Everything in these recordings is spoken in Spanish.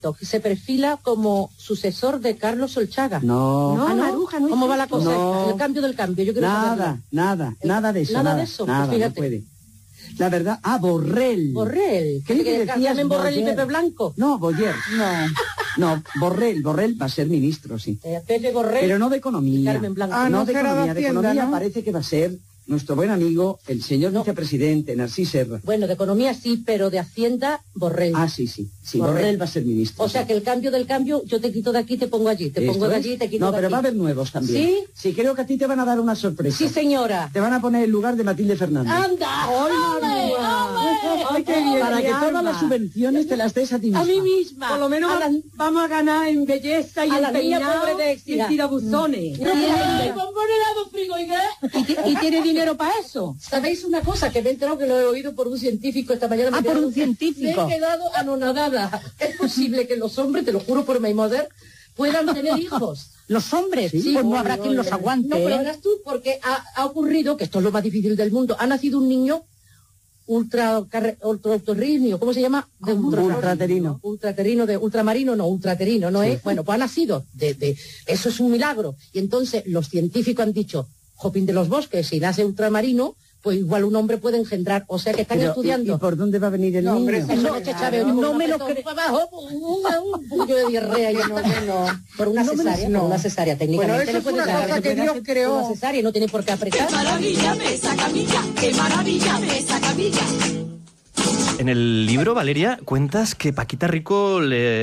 que se perfila como sucesor de Carlos Solchaga. No. No, Maruja, no. ¿Cómo va la cosa? No. El cambio del cambio. Yo quiero nada de eso. Nada de eso. Nada, Pues fíjate. no puede. La verdad, Borrell. Borrell. ¿Qué ¿Que decías, llamen Borrell y Boyer? Pepe Blanco? No, Boyer. No, Borrell va a ser ministro, sí. Pepe Borrell. Pero no de economía. Carmen Blanco. No de será economía. de De Hacienda, economía ¿no? parece que va a ser nuestro buen amigo, el señor vicepresidente, Narcís Serra. Bueno, de economía sí, pero de Hacienda, Borrell. Ah, sí. Borrell va a ser ministro. O sea que el cambio del cambio, yo te quito de aquí, te pongo allí. Te pongo de allí, te quito de aquí. No, pero va a haber nuevos también. ¿Sí? Sí, creo que a ti te van a dar una sorpresa. Sí, señora. Te van a poner el lugar de Matilde Fernández. ¡Anda! ¡Hombre! Ay, qué bien, Para mi que alma. todas las subvenciones te las des a ti misma. A mí misma. Por lo menos vamos a ganar en belleza y a en la niña peinado pobre de y Éxida. en tirabuzones. ¿Y tiene dinero para eso? ¿Sabéis una cosa? Que me he enterado que lo he oído por un científico esta mañana. Ah, por un científico. Me he quedado anonadada. Es posible que los hombres, te lo juro por mi mother, puedan tener hijos. Los hombres, Sí, pues no oye, habrá quien los aguante. No, pero verás tú, porque ha ocurrido, que esto es lo más difícil del mundo, ha nacido un niño ultraterrino, ¿cómo se llama? Ultraterino. Ultramarino, ¿no es? Bueno, pues ha nacido eso es un milagro. Y entonces los científicos han dicho, Jopín de los Bosques, si nace ultramarino, pues igual un hombre puede engendrar, o sea que están estudiando. ¿Y por dónde va a venir el niño? No me lo creo. Un puño de diarrea, yo no. Por una cesárea, técnicamente. Bueno, eso es una cosa que Dios creó. Una cesárea, no tiene por qué apretar. ¡Qué maravilla, mesa camilla! ¡Qué maravilla, mesa camilla! En el libro, Valeria, cuentas que Paquita Rico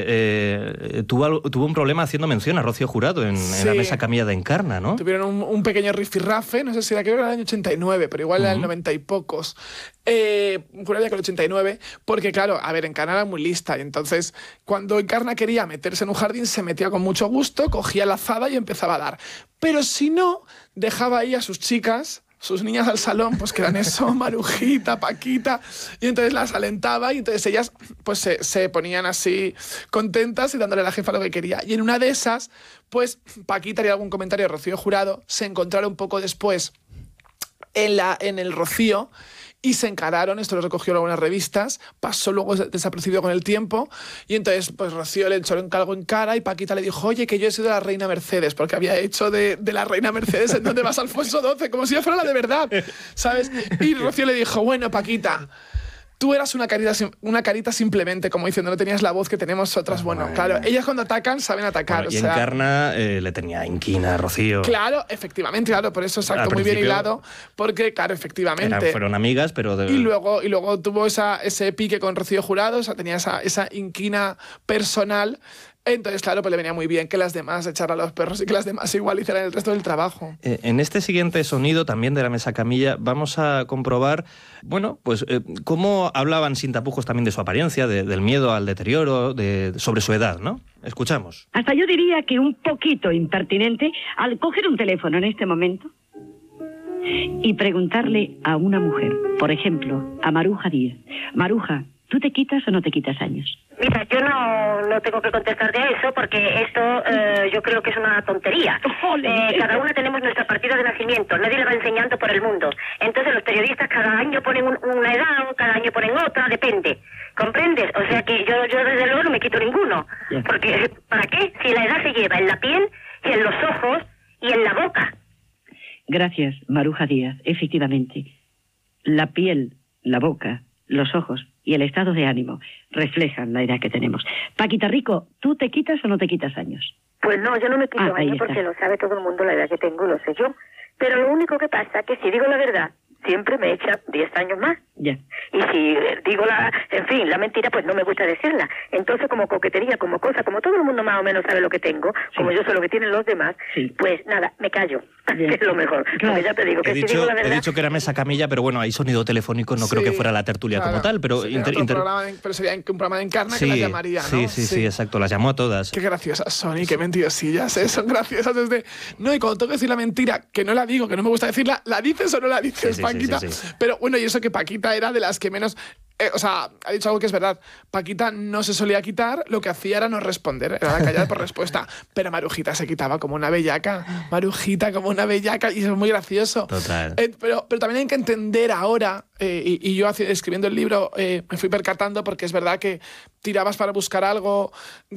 tuvo un problema haciendo mención a Rocío Jurado en la mesa camilla de Encarna, ¿no? Tuvieron un pequeño rifirrafe, no sé si era, creo que era el año 89, pero igual era el 90 y pocos. Juraría que el 89, porque claro, a ver, Encarna era muy lista, y entonces cuando Encarna quería meterse en un jardín, se metía con mucho gusto, cogía la azada y empezaba a dar. Pero si no, dejaba ahí a sus chicas, sus niñas al salón, pues que eran eso, Marujita, Paquita, y entonces las alentaba y entonces ellas pues se ponían así contentas y dándole a la jefa lo que quería. Y en una de esas, pues Paquita haría algún comentario de Rocío Jurado, se encontraron un poco después en el Rocío y se encararon, esto lo recogió en algunas revistas, pasó luego desapercibido con el tiempo, y entonces pues Rocío le echó un calgo en cara y Paquita le dijo, oye, que yo he sido la reina Mercedes, porque había hecho de la reina Mercedes en donde vas Alfonso XII, como si yo fuera la de verdad, ¿sabes? Y Rocío le dijo, bueno, Paquita, tú eras una carita simplemente, como diciendo, no tenías la voz que tenemos otras. Bueno, claro, ellas cuando atacan saben atacar. Bueno, y Encarna le tenía inquina a Rocío. Claro, efectivamente, claro, por eso exacto, muy bien hilado, porque claro, efectivamente. Fueron amigas, pero... Y luego tuvo ese pique con Rocío Jurado, o sea, tenía esa inquina personal. Entonces, claro, pues le venía muy bien que las demás echara a los perros y que las demás igual hicieran el resto del trabajo. En este siguiente sonido, también de la mesa camilla, vamos a comprobar, bueno, pues cómo hablaban sin tapujos también de su apariencia, del miedo al deterioro, sobre su edad, ¿no? Escuchamos. Hasta yo diría que un poquito impertinente al coger un teléfono en este momento y preguntarle a una mujer, por ejemplo, a Maruja Díaz. Maruja, ¿tú te quitas o no te quitas años? Mira, yo no tengo que contestarte a eso porque esto yo creo que es una tontería. Cada una tenemos nuestra partida de nacimiento, nadie la va enseñando por el mundo. Entonces los periodistas cada año ponen una edad, cada año ponen otra, depende. ¿Comprendes? O sea que yo desde luego no me quito ninguno. Porque ¿para qué? Si la edad se lleva en la piel, y en los ojos y en la boca. Gracias, Maruja Díaz. Efectivamente, la piel, la boca, los ojos y el estado de ánimo reflejan la edad que tenemos. Paquita Rico, ¿tú te quitas o no te quitas años? Pues no, yo no me quito años porque lo sabe todo el mundo la edad que tengo, lo sé yo. Pero lo único que pasa es que si digo la verdad, siempre me echa 10 años más. Ya. Y si digo la mentira, pues no me gusta decirla. Entonces, como coquetería, como cosa, como todo el mundo más o menos sabe lo que tengo, como yo sé lo que tienen los demás, pues nada, me callo. Es lo mejor. Claro. Porque ya te digo que si digo la verdad... He dicho que era mesa camilla, pero bueno, hay sonido telefónico, no creo que fuera la tertulia como tal, pero... pero sería un programa de Encarna que las llamaría, ¿no? Sí, exacto, las llamó a todas. Qué graciosas son y qué mentirosillas, son graciosas desde... No, y cuando tengo que decir la mentira, que no la digo, que no me gusta decirla, ¿la dices o no la dices, Paquita. sí, sí. Pero bueno, y eso que Paquita era de las que menos... o sea, ha dicho algo que es verdad. Paquita no se solía quitar, lo que hacía era no responder, era callar por respuesta. Pero Marujita se quitaba como una bellaca. Marujita como una bellaca, y eso es muy gracioso. Total. Pero también hay que entender ahora, y yo escribiendo el libro me fui percatando, porque es verdad que tirabas para buscar algo